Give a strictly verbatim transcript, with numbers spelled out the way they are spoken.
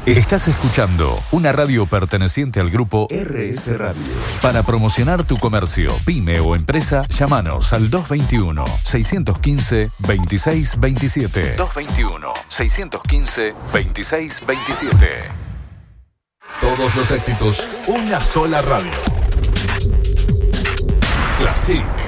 Estás escuchando una radio perteneciente al grupo R S Radio. Para promocionar tu comercio, pyme o empresa, llámanos al dos veintiuno, seiscientos quince, veintiséis veintisiete. dos veintiuno, seiscientos quince, veintiséis veintisiete. Todos los éxitos, una sola radio. Classic.